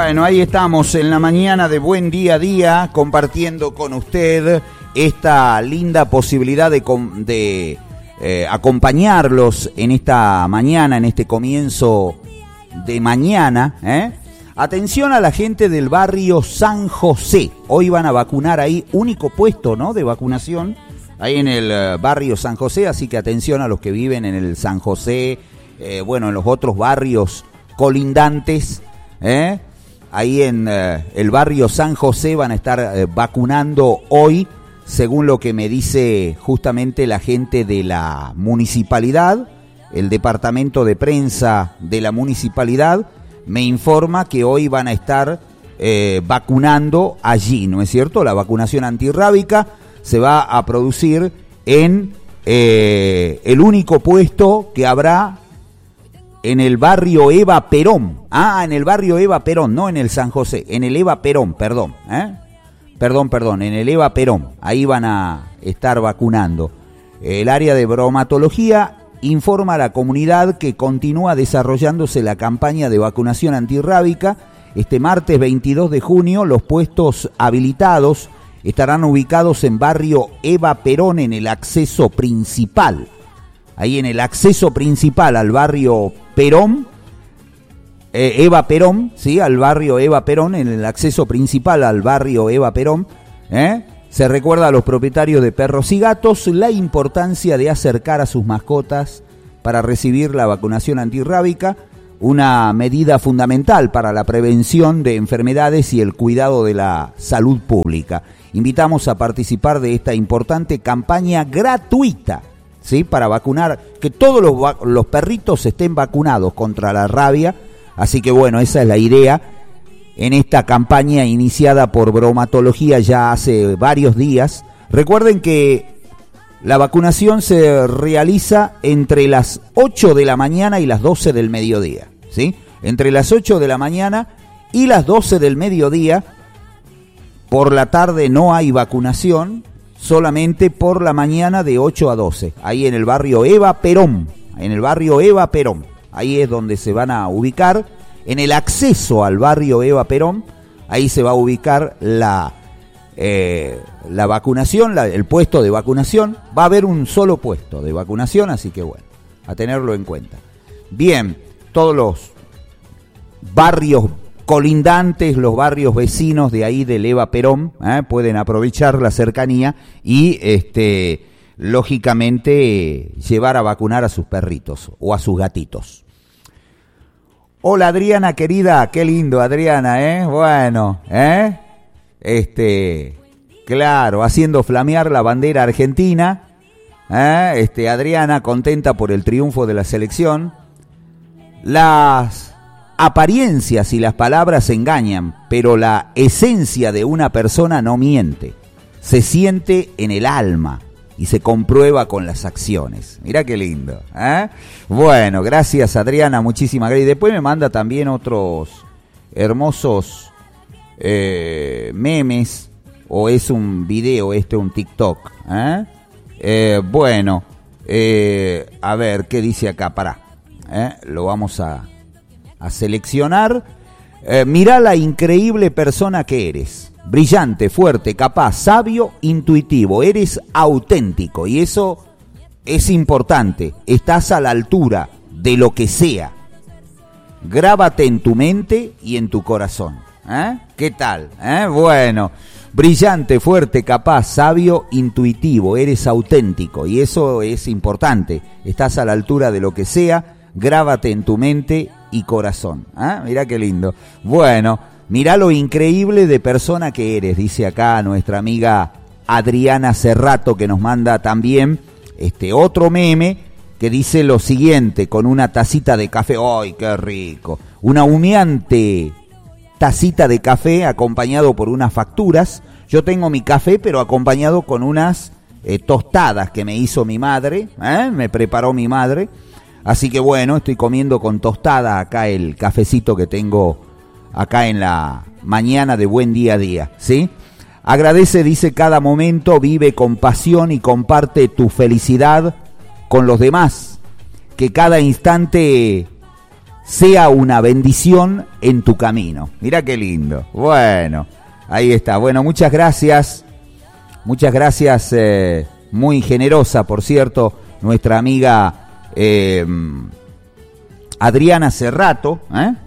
Bueno, ahí estamos en la mañana de Buen Día a Día, compartiendo con usted esta linda posibilidad de acompañarlos en esta mañana, en este comienzo de mañana. Atención a la gente del barrio San José. Hoy van a vacunar ahí, único puesto, ¿no?, de vacunación ahí en el barrio San José, así que atención a los que viven en el San José, en los otros barrios colindantes, ahí en el barrio San José van a estar vacunando hoy, según lo que me dice justamente la gente de la municipalidad. El departamento de prensa de la municipalidad me informa que hoy van a estar vacunando allí, ¿no es cierto? La vacunación antirrábica se va a producir en el único puesto que habrá en el barrio Eva Perón. En el barrio Eva Perón, no en el San José, en el Eva Perón, perdón, en el Eva Perón. Ahí van a estar vacunando. El área de bromatología informa a la comunidad que continúa desarrollándose la campaña de vacunación antirrábica. Este martes 22 de junio, los puestos habilitados estarán ubicados en barrio Eva Perón, en el acceso principal. Ahí en el acceso principal al barrio Perón, Eva Perón, ¿sí? Al barrio Eva Perón, en el acceso principal al barrio Eva Perón, se recuerda a los propietarios de perros y gatos la importancia de acercar a sus mascotas para recibir la vacunación antirrábica, una medida fundamental para la prevención de enfermedades y el cuidado de la salud pública. Invitamos a participar de esta importante campaña gratuita, ¿sí?, para vacunar, que todos los perritos estén vacunados contra la rabia. Así que bueno, esa es la idea en esta campaña iniciada por bromatología ya hace varios días. Recuerden que la vacunación se realiza entre las 8 de la mañana y las 12 del mediodía, ¿sí? Entre las 8 de la mañana y las 12 del mediodía. Por la tarde no hay vacunación, solamente por la mañana de 8 a 12, ahí en el barrio Eva Perón, ahí es donde se van a ubicar, en el acceso al barrio Eva Perón, ahí se va a ubicar la vacunación, el puesto de vacunación. Va a haber un solo puesto de vacunación, así que bueno, a tenerlo en cuenta. Bien, todos los barrios colindantes, los barrios vecinos de ahí del Eva Perón, pueden aprovechar la cercanía y lógicamente llevar a vacunar a sus perritos o a sus gatitos. Hola Adriana querida, qué lindo Adriana, bueno, claro, haciendo flamear la bandera argentina, Adriana contenta por el triunfo de la selección. Las apariencias y las palabras engañan, pero la esencia de una persona no miente. Se siente en el alma y se comprueba con las acciones. Mirá qué lindo, Bueno, gracias Adriana, muchísimas gracias. Después me manda también otros hermosos memes, o es un video, un TikTok, bueno, a ver, ¿qué dice acá? Pará, lo vamos a seleccionar. Mirá la increíble persona que eres. Brillante, fuerte, capaz, sabio, intuitivo. Eres auténtico y eso es importante. Estás a la altura de lo que sea. Grábate en tu mente y en tu corazón. ¿Qué tal? Bueno, brillante, fuerte, capaz, sabio, intuitivo. Eres auténtico y eso es importante. Estás a la altura de lo que sea. Grábate en tu mente y corazón. Mirá qué lindo. Bueno, mirá lo increíble de persona que eres, dice acá nuestra amiga Adriana Cerrato, que nos manda también otro meme que dice lo siguiente, con una tacita de café. ¡Ay, qué rico! Una humeante tacita de café acompañado por unas facturas. Yo tengo mi café, pero acompañado con unas tostadas que me hizo mi madre, me preparó mi madre. Así que bueno, estoy comiendo con tostada acá el cafecito que tengo acá en la mañana de Buen Día a Día, ¿sí? Agradece, dice, cada momento, vive con pasión y comparte tu felicidad con los demás. Que cada instante sea una bendición en tu camino. Mirá qué lindo. Bueno, ahí está. Bueno, muchas gracias. Muchas gracias, muy generosa, por cierto, nuestra amiga Adriana Cerrato,